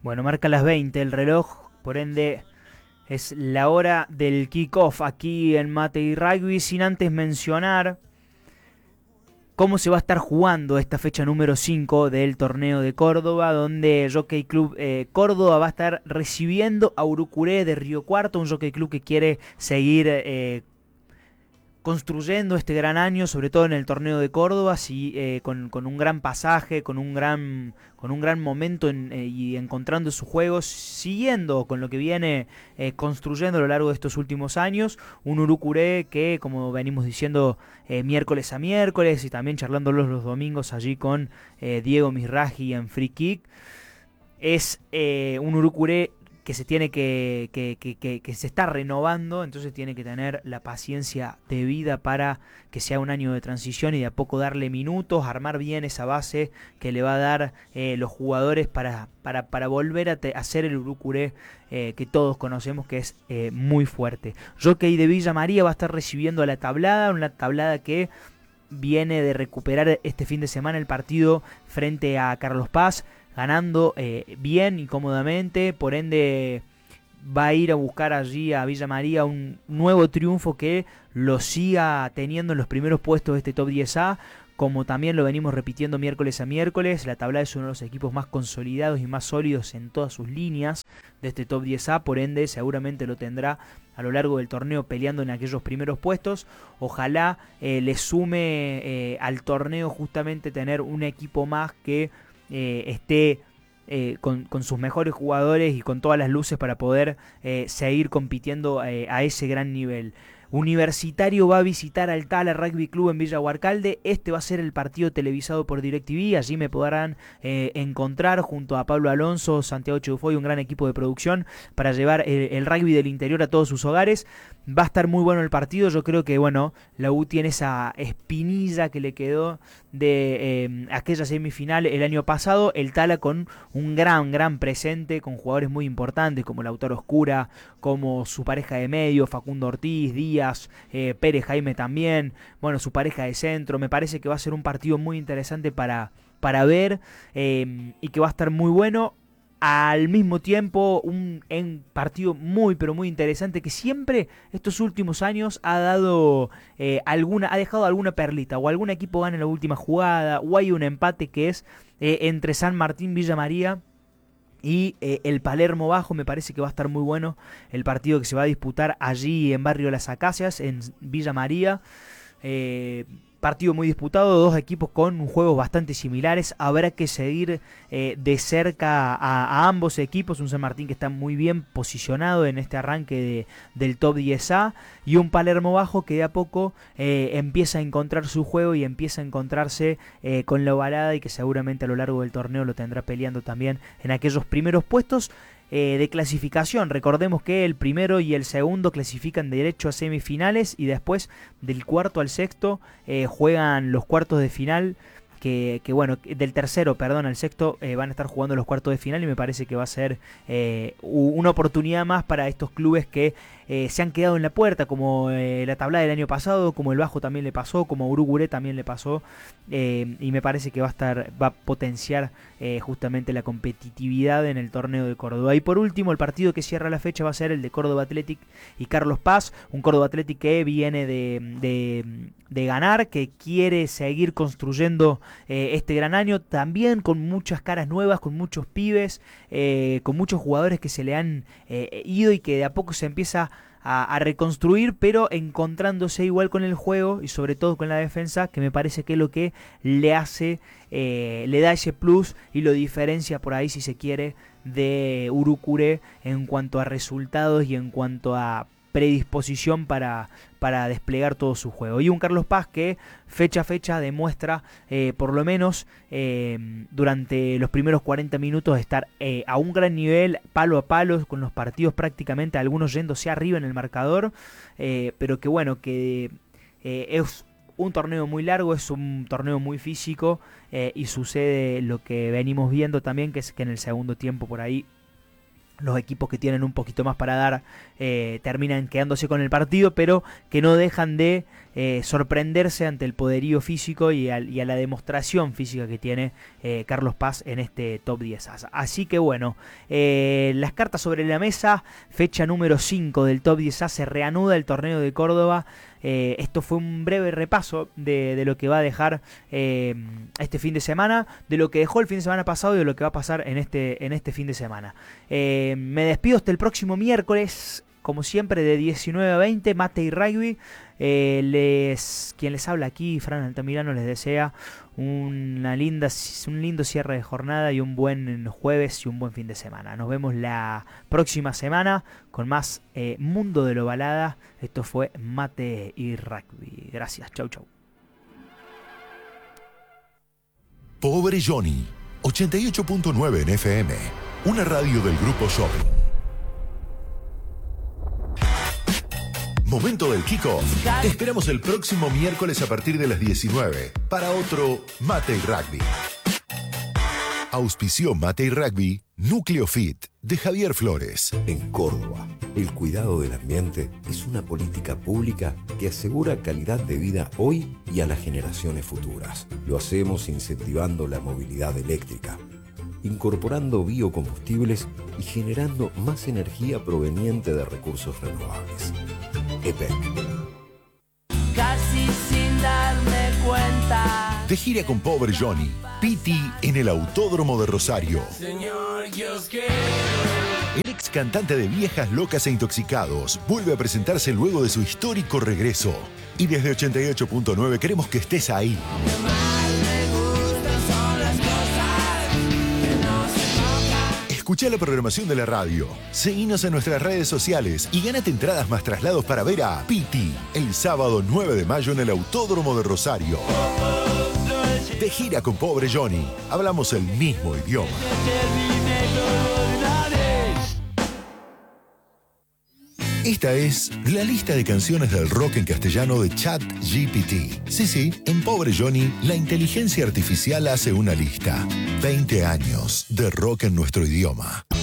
Bueno, marca las 20 el reloj, por ende es la hora del kickoff aquí en Mate y Rugby, sin antes mencionar cómo se va a estar jugando esta fecha número 5 del torneo de Córdoba, donde Jockey Club Córdoba va a estar recibiendo a Urucuré de Río Cuarto, un Jockey Club que quiere seguir construyendo este gran año, sobre todo en el torneo de Córdoba, sí, con un gran pasaje, con un gran momento y encontrando sus juegos, siguiendo con lo que viene construyendo a lo largo de estos últimos años. Un Urucuré que, como venimos diciendo, miércoles a miércoles y también charlándolos los domingos allí con Diego Misraji en Free Kick. Es un Urucuré que se tiene que se está renovando, entonces tiene que tener la paciencia debida para que sea un año de transición y de a poco darle minutos, armar bien esa base que le va a dar los jugadores para volver a ser el Urucuré que todos conocemos, que es muy fuerte. Jockey de Villa María va a estar recibiendo a la Tablada, una Tablada que viene de recuperar este fin de semana el partido frente a Carlos Paz, ganando bien y cómodamente, por ende va a ir a buscar allí a Villa María un nuevo triunfo que lo siga teniendo en los primeros puestos de este Top 10A, como también lo venimos repitiendo miércoles a miércoles. La Tablada es uno de los equipos más consolidados y más sólidos en todas sus líneas de este Top 10A, por ende seguramente lo tendrá a lo largo del torneo peleando en aquellos primeros puestos. Ojalá le sume al torneo justamente tener un equipo más que esté con sus mejores jugadores y con todas las luces para poder seguir compitiendo a ese gran nivel. Universitario va a visitar al Tala Rugby Club en Villa Huarcalde. Este va a ser el partido televisado por DirecTV. Allí me podrán encontrar junto a Pablo Alonso, Santiago Cheufoy, un gran equipo de producción para llevar el rugby del interior a todos sus hogares. Va a estar muy bueno el partido. Yo creo que bueno, la U tiene esa espinilla que le quedó de aquella semifinal el año pasado. El Tala con un gran presente, con jugadores muy importantes como Lautaro Oscura, como su pareja de medio, Facundo Ortiz, Díaz, Pérez Jaime también, bueno, su pareja de centro. Me parece que va a ser un partido muy interesante para ver y que va a estar muy bueno. Al mismo tiempo, un partido muy pero muy interesante que siempre estos últimos años ha dado ha dejado alguna perlita, o algún equipo gana en la última jugada, o hay un empate que es entre San Martín Villa María y el Palermo Bajo. Me parece que va a estar muy bueno el partido que se va a disputar allí en Barrio Las Acacias, en Villa María. Partido muy disputado, dos equipos con juegos bastante similares. Habrá que seguir de cerca a ambos equipos. Un San Martín que está muy bien posicionado en este arranque del Top 10A, y un Palermo Bajo que de a poco empieza a encontrar su juego y empieza a encontrarse con la ovalada, y que seguramente a lo largo del torneo lo tendrá peleando también en aquellos primeros puestos de clasificación. Recordemos que el primero y el segundo clasifican derecho a semifinales, y después del cuarto al sexto juegan los cuartos de final. Que bueno, del tercero, perdón, al sexto van a estar jugando los cuartos de final, y me parece que va a ser una oportunidad más para estos clubes que se han quedado en la puerta, como la Tablada del año pasado, como el Bajo también le pasó, como Urucuré también le pasó, y me parece que va a potenciar justamente la competitividad en el torneo de Córdoba. Y por último, el partido que cierra la fecha va a ser el de Córdoba Athletic y Carlos Paz, un Córdoba Athletic que viene de ganar, que quiere seguir construyendo este gran año, también con muchas caras nuevas, con muchos pibes, con muchos jugadores que se le han ido y que de a poco se empieza a reconstruir, pero encontrándose igual con el juego y sobre todo con la defensa, que me parece que es lo que le hace, le da ese plus y lo diferencia por ahí, si se quiere, de Urucuré en cuanto a resultados y en cuanto a predisposición para desplegar todo su juego. Y un Carlos Paz que fecha a fecha demuestra, por lo menos durante los primeros 40 minutos, estar a un gran nivel, palo a palo, con los partidos prácticamente algunos yéndose arriba en el marcador, pero que bueno, que es un torneo muy largo, es un torneo muy físico, y sucede lo que venimos viendo también, que es que en el segundo tiempo por ahí los equipos que tienen un poquito más para dar terminan quedándose con el partido, pero que no dejan de sorprenderse ante el poderío físico y a la demostración física que tiene Carlos Paz en este top 10. Así que bueno, las cartas sobre la mesa, fecha número 5 del top 10A, se reanuda el torneo de Córdoba. Esto fue un breve repaso de lo que va a dejar este fin de semana, de lo que dejó el fin de semana pasado y de lo que va a pasar en este fin de semana. Me despido hasta el próximo miércoles, como siempre, de 19 a 20, Mate y Rugby. Quien les habla aquí, Fran Altamirano, les desea un lindo cierre de jornada y un buen jueves y un buen fin de semana. Nos vemos la próxima semana con más Mundo de lo Balada. Esto fue Mate y Rugby. Gracias, chau chau. Pobre Johnny, 88.9 en FM, una radio del Grupo Shopping. Momento del kickoff. Te esperamos el próximo miércoles a partir de las 19 para otro Mate y Rugby. Auspició Mate y Rugby, Núcleo Fit, de Javier Flores. En Córdoba, el cuidado del ambiente es una política pública que asegura calidad de vida hoy y a las generaciones futuras. Lo hacemos incentivando la movilidad eléctrica, incorporando biocombustibles y generando más energía proveniente de recursos renovables. EPEC. Casi sin darme cuenta. De gira con Pobre Johnny, Piti en el Autódromo de Rosario. Señor, yo quiero. El ex cantante de Viejas Locas e Intoxicados vuelve a presentarse luego de su histórico regreso. Y desde 88.9 queremos que estés ahí. Escuchá la programación de la radio, seguinos en nuestras redes sociales y gánate entradas más traslados para ver a Piti el sábado 9 de mayo en el Autódromo de Rosario. De gira con Pobre Johnny, hablamos el mismo idioma. Esta es la lista de canciones del rock en castellano de ChatGPT. Sí, en Pobre Johnny, la inteligencia artificial hace una lista. 20 años de rock en nuestro idioma.